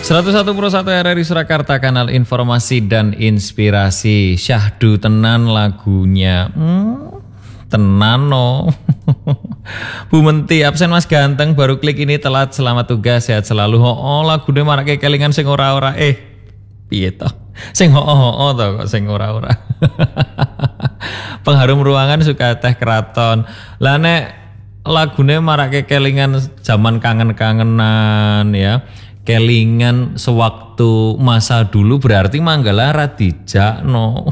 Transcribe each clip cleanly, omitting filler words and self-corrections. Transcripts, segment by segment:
101.1 RRI Surakarta, kanal informasi dan inspirasi. Syahdu tenan lagunya. Tenan no. Bu Menti, absen Mas Ganteng, baru klik ini telat, selamat tugas, sehat selalu. Lagune marake kelingan sing ora-ora. Piye to? Sing to kok sing ora-ora. Pengharum ruangan suka teh keraton. Lah nek lagune marake kelingan zaman kangen-kangenan ya. Kelingan sewaktu masa dulu berarti Manggala Radijakno.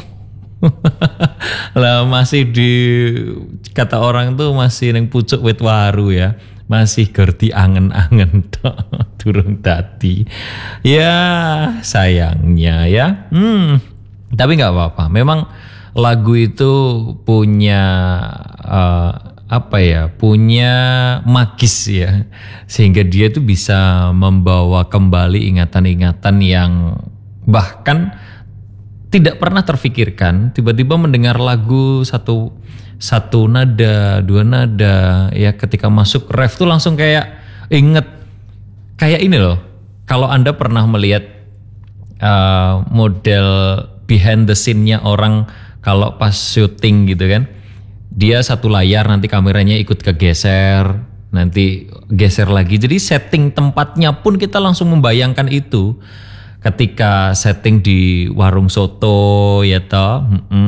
Lah masih di kata orang tuh masih neng pucuk wit waru ya. Masih gerti angen-angen tok durung dadi. Ya sayangnya ya. Tapi nggak apa-apa. Memang lagu itu punya punya magis ya, sehingga dia tuh bisa membawa kembali ingatan-ingatan yang bahkan tidak pernah terfikirkan. Tiba-tiba mendengar lagu satu nada, dua nada ya, ketika masuk ref tuh langsung kayak inget, kayak ini loh. Kalau Anda pernah melihat model behind the scene-nya orang kalau pas syuting gitu kan, dia satu layar, nanti kameranya ikut kegeser, nanti geser lagi. Jadi setting tempatnya pun kita langsung membayangkan itu. Ketika setting di warung soto ya toh.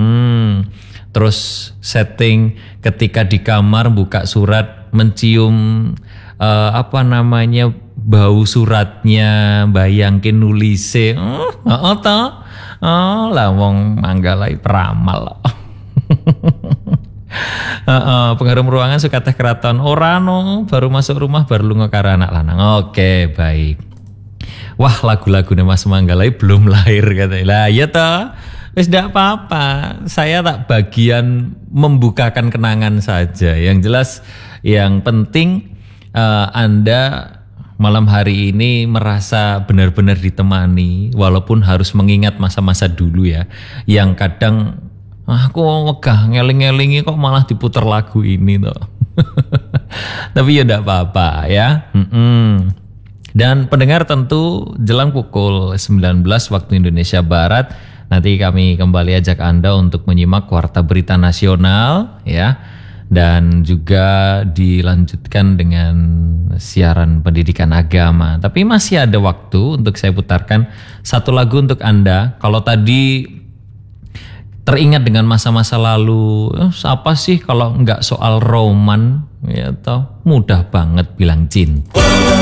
Terus setting ketika di kamar buka surat, mencium bau suratnya, bayangkin nulise. Lah wong Manggalai peramal. Pengharum ruangan suka teh keraton. Orano baru masuk rumah baru lunga karo anak lanang. Oke, baik. Wah, lagu-lagune Mas Manggalai belum lahir katanya. Lah ya toh. Wis ndak apa-apa. Saya tak bagian membukakan kenangan saja. Yang jelas yang penting Anda malam hari ini merasa benar-benar ditemani, walaupun harus mengingat masa-masa dulu ya. Yang kadang aku wegah ngeling-ngelingi kok malah diputer lagu ini toh. Tapi ya enggak apa-apa ya. Dan pendengar tentu jelang pukul 19 waktu Indonesia Barat nanti kami kembali ajak Anda untuk menyimak Warta Berita Nasional ya. Dan juga dilanjutkan dengan siaran pendidikan agama. Tapi masih ada waktu untuk saya putarkan satu lagu untuk Anda. Kalau tadi teringat dengan masa-masa lalu, apa sih kalau nggak soal roman ya toh, mudah banget bilang cinta.